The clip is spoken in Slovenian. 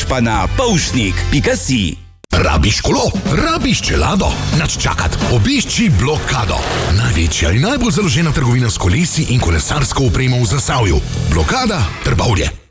pa na poušnik.si. Rabiš kolo? Rabiš čelado? Nač čakat, obišči Blokado. Največja in najbolj založena trgovina s kolesi in kolesarsko opremo v Zasavju. Blokada, Trbovlje.